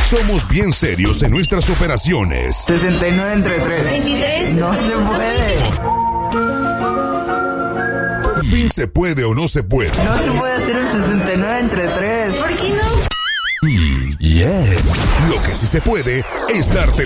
Somos bien serios en nuestras operaciones. 69 entre 3. 23. No se puede. Por fin se puede o no se puede. No se puede hacer el 69 entre 3. ¿Por qué no? Lo que sí se puede es darte